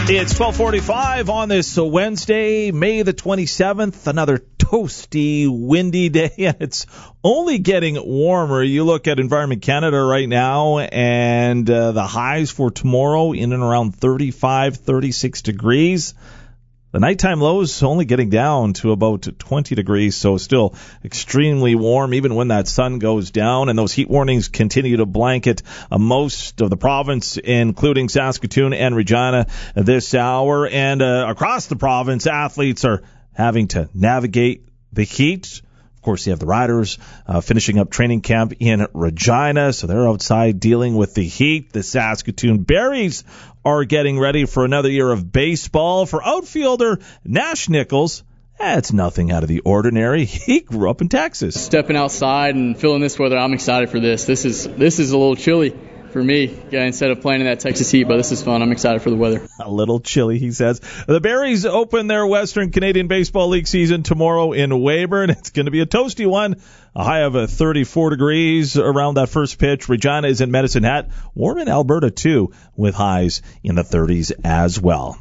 It's 12:45 on this Wednesday, May the 27th, another toasty, windy day, and it's only getting warmer. You look at Environment Canada right now, and the highs for tomorrow in and around 35, 36 degrees. The nighttime lows only getting down to about 20 degrees, so still extremely warm even when that sun goes down. And those heat warnings continue to blanket most of the province, including Saskatoon and Regina this hour. And across the province, athletes are having to navigate the heat. Of course, you have the Riders finishing up training camp in Regina, so they're outside dealing with the heat. The Saskatoon Berries are getting ready for another year of baseball. For outfielder Nash Nichols, it's nothing out of the ordinary. He grew up in Texas. Stepping outside and feeling this weather, I'm excited for this. This is a little chilly for me, instead of playing in that Texas heat, but this is fun. I'm excited for the weather. A little chilly, he says. The Berries open their Western Canadian Baseball League season tomorrow in Weyburn. It's going to be a toasty one. A high of 34 degrees around that first pitch. Regina is in Medicine Hat. Warm in Alberta, too, with highs in the 30s as well.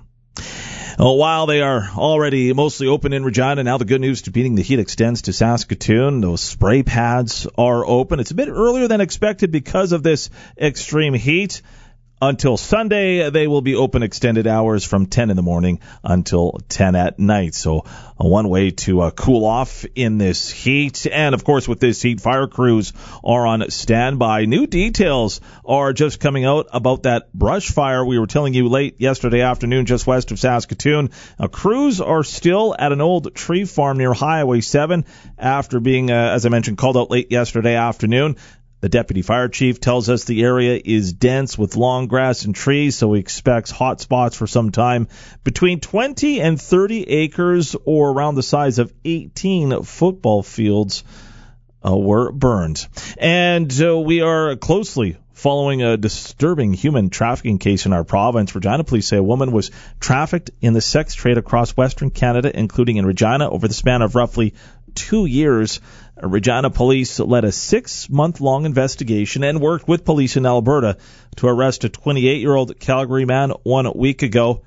While they are already mostly open in Regina, now the good news to beating the heat extends to Saskatoon. Those spray pads are open. It's a bit earlier than expected because of this extreme heat. Until Sunday, they will be open extended hours from 10 in the morning until 10 at night. So one way to cool off in this heat. And, of course, with this heat, fire crews are on standby. New details are just coming out about that brush fire we were telling you late yesterday afternoon just west of Saskatoon. Crews are still at an old tree farm near Highway 7 after being, as I mentioned, called out late yesterday afternoon. The deputy fire chief tells us the area is dense with long grass and trees, so he expects hot spots for some time. Between 20 and 30 acres, or around the size of 18 football fields, were burned. And we are closely following a disturbing human trafficking case in our province. Regina police say a woman was trafficked in the sex trade across Western Canada, including in Regina, over the span of roughly 2 years. Regina police led a 6-month-long investigation and worked with police in Alberta to arrest a 28-year-old Calgary man 1 week ago.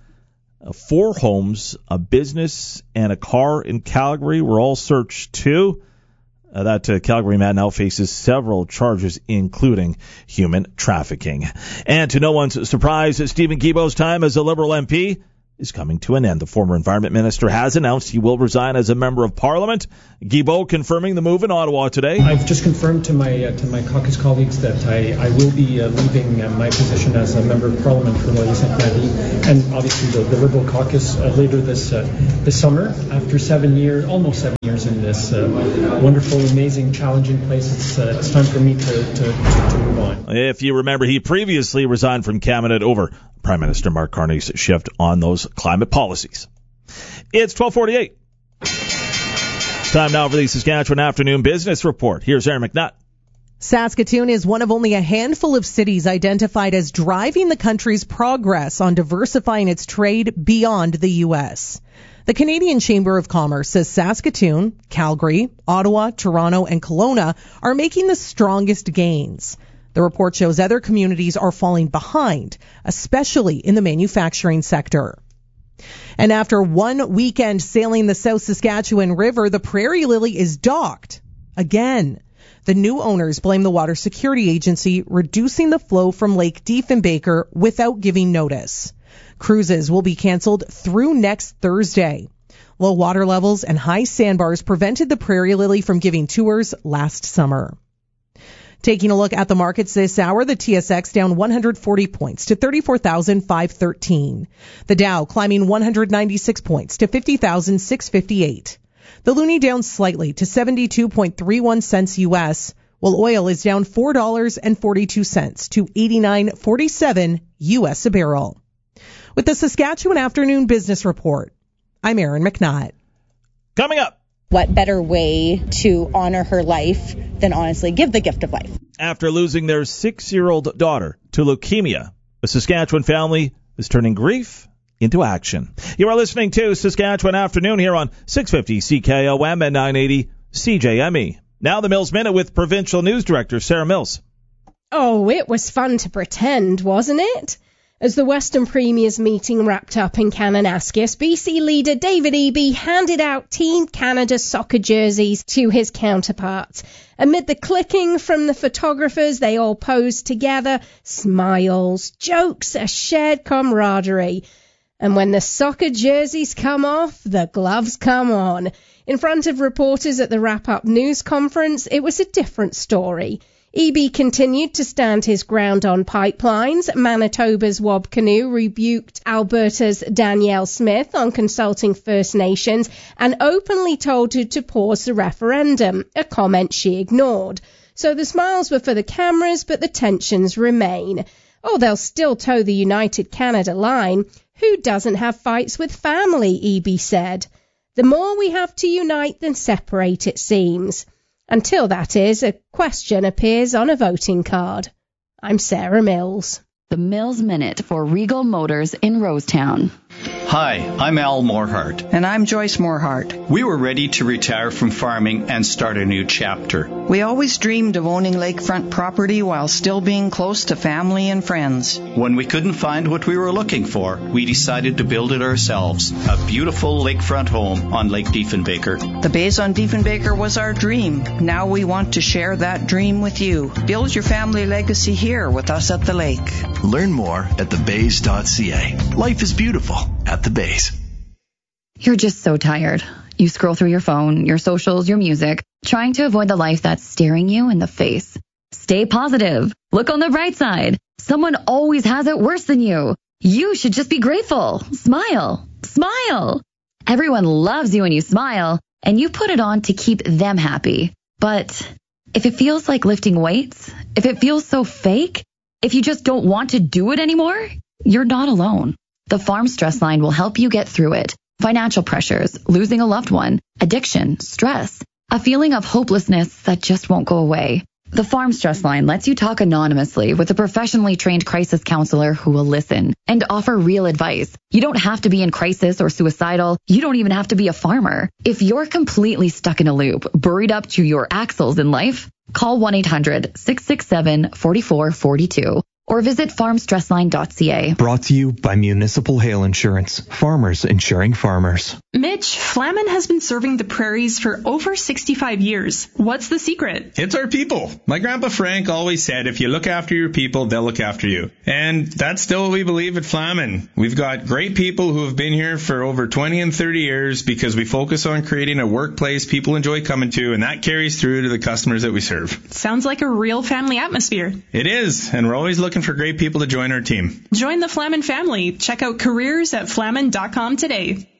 4 homes, a business, and a car in Calgary were all searched too. That Calgary man now faces several charges, including human trafficking. And to no one's surprise, Stephen Guilbeault's time as a Liberal MP is coming to an end. The former Environment Minister has announced he will resign as a Member of Parliament. Guilbeault confirming the move in Ottawa today. I've just confirmed to my caucus colleagues that I will be leaving my position as a Member of Parliament for Laurier-Sainte-Marie, and obviously the Liberal caucus later this summer. After 7 years, almost 7 years in this wonderful, amazing, challenging place, it's time for me to move on. If you remember, he previously resigned from Cabinet over Prime Minister Mark Carney's shift on those climate policies. It's 12:48. Time now for the Saskatchewan Afternoon Business Report. Here's Aaron McNutt. Saskatoon is one of only a handful of cities identified as driving the country's progress on diversifying its trade beyond the U.S. The Canadian Chamber of Commerce says Saskatoon, Calgary, Ottawa, Toronto, and Kelowna are making the strongest gains. The report shows other communities are falling behind, especially in the manufacturing sector. And after 1 weekend sailing the South Saskatchewan River, the Prairie Lily is docked again. The new owners blame the Water Security Agency reducing the flow from Lake Diefenbaker without giving notice. Cruises will be canceled through next Thursday. Low water levels and high sandbars prevented the Prairie Lily from giving tours last summer. Taking a look at the markets this hour, the TSX down 140 points to 34,513. The Dow climbing 196 points to 50,658. The loonie down slightly to 72.31 cents U.S., while oil is down $4.42 to 89.47 U.S. a barrel. With the Saskatchewan Afternoon Business Report, I'm Aaron McNutt. Coming up. What better way to honor her life than honestly give the gift of life? After losing their 6-year-old daughter to leukemia, a Saskatchewan family is turning grief into action. You are listening to Saskatchewan Afternoon here on 650 CKOM and 980 CJME. Now the Mills Minute with Provincial News Director Sarah Mills. Oh, it was fun to pretend, wasn't it? As the Western Premier's meeting wrapped up in Kananaskis, BC leader David Eby handed out Team Canada soccer jerseys to his counterparts. Amid the clicking from the photographers, they all posed together, smiles, jokes, a shared camaraderie. And when the soccer jerseys come off, the gloves come on. In front of reporters at the wrap-up news conference, it was a different story. Eby continued to stand his ground on pipelines. Manitoba's Wob Canoe rebuked Alberta's Danielle Smith on consulting First Nations and openly told her to pause the referendum, a comment she ignored. So the smiles were for the cameras, but the tensions remain. Oh, they'll still toe the United Canada line. Who doesn't have fights with family, Eby said. The more we have to unite than separate, it seems. Until that is, a question appears on a voting card. I'm Sarah Mills. The Mills Minute for Regal Motors in Rosetown. Hi, I'm Al Morehart. And I'm Joyce Morehart. We were ready to retire from farming and start a new chapter. We always dreamed of owning lakefront property while still being close to family and friends. When we couldn't find what we were looking for, we decided to build it ourselves. A beautiful lakefront home on Lake Diefenbaker. The Bays on Diefenbaker was our dream. Now we want to share that dream with you. Build your family legacy here with us at the lake. Learn more at thebays.ca. Life is beautiful at the Bays. You're just so tired. You scroll through your phone, your socials, your music, trying to avoid the life that's staring you in the face. Stay positive. Look on the bright side. Someone always has it worse than you. You should just be grateful. Smile. Smile. Everyone loves you when you smile, and you put it on to keep them happy. But if it feels like lifting weights, if it feels so fake, if you just don't want to do it anymore, you're not alone. The Farm Stress Line will help you get through it. Financial pressures, losing a loved one, addiction, stress, a feeling of hopelessness that just won't go away. The Farm Stress Line lets you talk anonymously with a professionally trained crisis counselor who will listen and offer real advice. You don't have to be in crisis or suicidal. You don't even have to be a farmer. If you're completely stuck in a loop, buried up to your axles in life, call 1-800-667-4442 or visit farmstressline.ca. Brought to you by Municipal Hail Insurance. Farmers insuring farmers. Mitch, Flamin has been serving the prairies for over 65 years. What's the secret? It's our people. My grandpa Frank always said, if you look after your people, they'll look after you. And that's still what we believe at Flamin. We've got great people who have been here for over 20 and 30 years because we focus on creating a workplace people enjoy coming to, and that carries through to the customers that we serve. Sounds like a real family atmosphere. It is, and we're always looking for great people to join our team. Join the Flamin family. Check out careers at flamin.com today.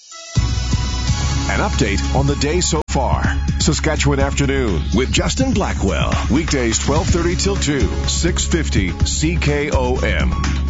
An update on the day so far. Saskatchewan Afternoon with Justin Blackwell. Weekdays 12:30 till 2, 650 CKOM.